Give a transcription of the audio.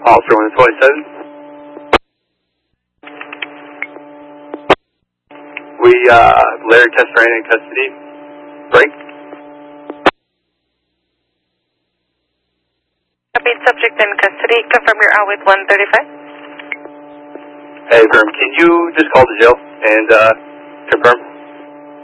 Officer 127. Larry Tesserine in custody. Break. Copy, subject in custody. Confirm you're out with 135. Hey, Verm, can you just call the jail and confirm?